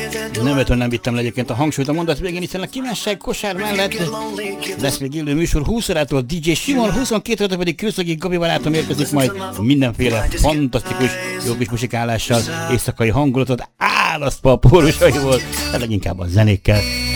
Nem vittem le egyébként a hangsúlyt a mondat végén, hiszen a kívánság kosár mellett lesz még élő műsor 20 órától DJ Simon, 22 órától pedig Külszögi Gabi barátom érkezik majd mindenféle fantasztikus jó kis musikálással, éjszakai hangulatot álasztva a pórusaiból, de leginkább a zenékkel.